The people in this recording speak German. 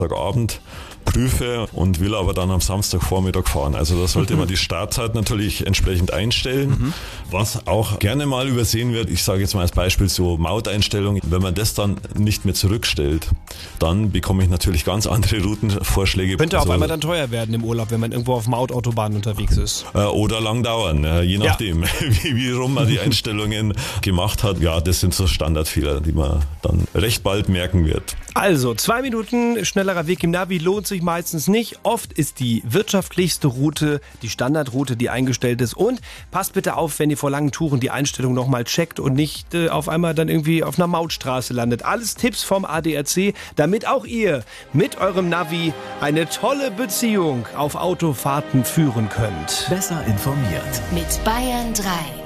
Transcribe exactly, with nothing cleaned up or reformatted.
Abend prüfe und will aber dann am Samstagvormittag fahren. Also da sollte man die Startzeit natürlich entsprechend einstellen. Mhm. Was auch gerne mal übersehen wird, ich sage jetzt mal als Beispiel so Mauteinstellungen, wenn man das dann nicht mehr zurückstellt, dann bekomme ich natürlich ganz andere Routenvorschläge. Könnte also, auf einmal dann teuer werden im Urlaub, wenn man irgendwo auf Mautautobahn unterwegs ist. Äh, oder lang dauern, äh, je nachdem, ja. wie, wie rum man die Einstellungen gemacht hat. Ja, das sind so Standardfehler, die man dann recht bald merken wird. Also, zwei Minuten schnellerer Weg im Navi lohnt sich meistens nicht. Oft ist die wirtschaftlichste Route die Standardroute, die eingestellt ist. Und passt bitte auf, wenn ihr vor langen Touren die Einstellung nochmal checkt und nicht äh, auf einmal dann irgendwie auf einer Mautstraße landet. Alles Tipps vom A D A C, damit auch ihr mit eurem Navi eine tolle Beziehung auf Autofahrten führen könnt. Besser informiert mit Bayern drei.